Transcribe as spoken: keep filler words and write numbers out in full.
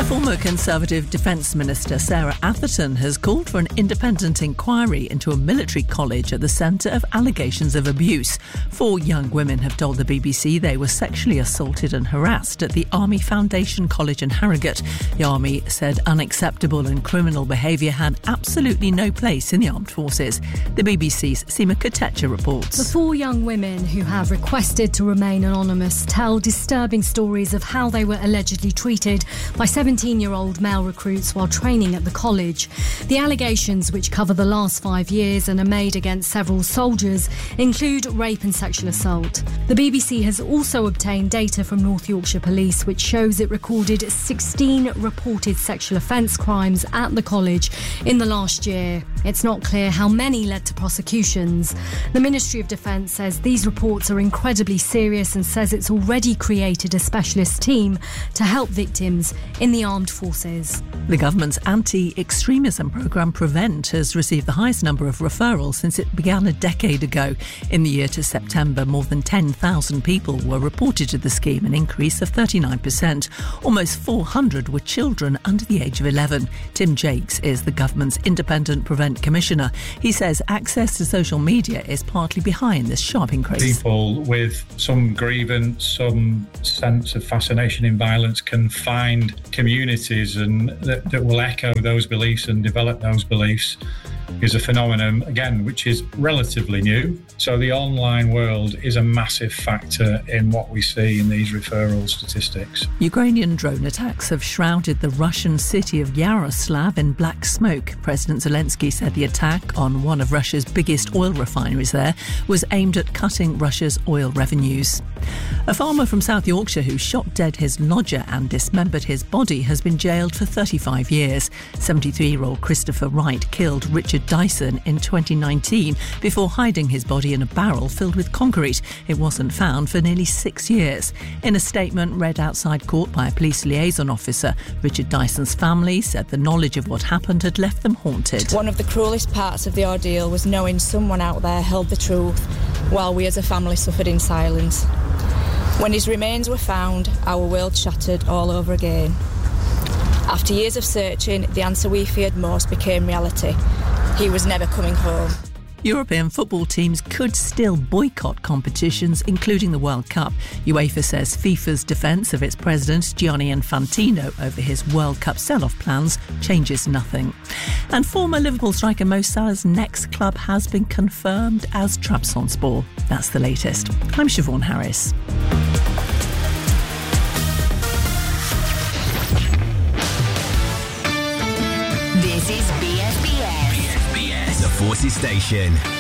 Former Conservative Defence Minister Sarah Atherton has called for an independent inquiry into a military college at the centre of allegations of abuse. Four young women have told the B B C they were sexually assaulted and harassed at the Army Foundation College in Harrogate. The Army said unacceptable and criminal behaviour had absolutely no place in the armed forces. The B B C's Seema Kotecha reports. The four young women who have requested to remain anonymous tell disturbing stories of how they were allegedly treated by seventeen-year-old male recruits while training at the college. The allegations, which cover the last five years and are made against several soldiers, include rape and sexual assault. The B B C has also obtained data from North Yorkshire Police which shows it recorded sixteen reported sexual offence crimes at the college in the last year. It's not clear how many led to prosecutions. The Ministry of Defence says these reports are incredibly serious and says it's already created a specialist team to help victims in the armed forces. The government's anti-extremism programme Prevent has received the highest number of referrals since it began a decade ago. In the year to September, more than ten thousand people were reported to the scheme, an increase of thirty-nine percent. Almost four hundred were children under the age of eleven. Tim Jakes is the government's Independent Prevent Commissioner. He says access to social media is partly behind this sharp increase. People with some grievance, some sense of fascination in violence can find communities and that, that will echo those beliefs and develop those beliefs. Is a phenomenon, again, which is relatively new. So the online world is a massive factor in what we see in these referral statistics. Ukrainian drone attacks have shrouded the Russian city of Yaroslav in black smoke. President Zelensky said the attack on one of Russia's biggest oil refineries there was aimed at cutting Russia's oil revenues. A farmer from South Yorkshire who shot dead his lodger and dismembered his body has been jailed for thirty-five years. seventy-three-year-old Christopher Wright killed Richard Dyson in twenty nineteen before hiding his body in a barrel filled with concrete. It wasn't found for nearly six years. In a statement read outside court by a police liaison officer, Richard Dyson's family said the knowledge of what happened had left them haunted. One of the cruelest parts of the ordeal was knowing someone out there held the truth while we as a family suffered in silence. When his remains were found, our world shattered all over again. After years of searching, the answer we feared most became reality. He was never coming home. European football teams could still boycott competitions, including the World Cup. UEFA says FIFA's defence of its president, Gianni Infantino, over his World Cup sell-off plans changes nothing. And former Liverpool striker Mo Salah's next club has been confirmed as Trabzonspor. That's the latest. I'm Siobhan Harris. This is B S B S. B S B S, the Forces Station.